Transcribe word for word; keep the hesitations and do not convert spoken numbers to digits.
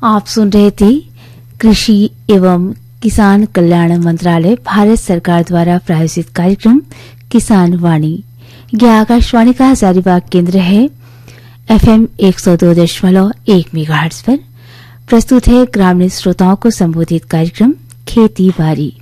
आप सुन रहे थे कृषि एवं किसान कल्याण मंत्रालय भारत सरकार द्वारा प्रायोजित कार्यक्रम किसान वाणी। यह आकाशवाणी का हजारीबाग केंद्र है। एफएम एक सौ दो दशमलव एक मेगाहर्ट्ज पर प्रस्तुत है ग्रामीण श्रोताओं को संबोधित कार्यक्रम खेती बाड़ी।